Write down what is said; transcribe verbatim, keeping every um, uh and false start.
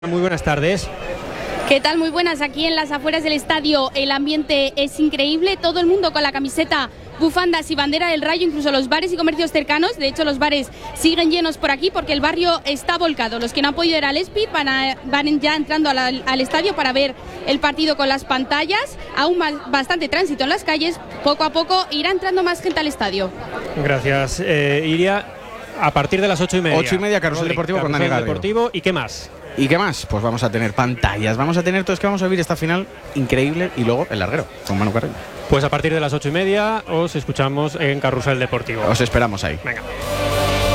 Muy buenas tardes. ¿Qué tal? Muy buenas. Aquí en las afueras del estadio el ambiente es increíble. Todo el mundo con la camiseta, bufandas y bandera del Rayo, incluso los bares y comercios cercanos. De hecho, los bares siguen llenos por aquí porque el barrio está volcado. Los que no han podido ir al Espí van, a, van ya entrando al, al estadio para ver el partido con las pantallas. Aún más, bastante tránsito en las calles. Poco a poco irá entrando más gente al estadio. Gracias, eh, Iria. A partir de las ocho y media. Ocho y media, Carrusel Rodri, Deportivo con Dani Carrusel Garrido. Deportivo. ¿Y qué más? ¿Y qué más? Pues vamos a tener pantallas, vamos a tener todo, es que vamos a vivir esta final increíble y luego el larguero con Manu Carrillo. Pues a partir de las ocho y media os escuchamos en Carrusel Deportivo. Os esperamos ahí. Venga.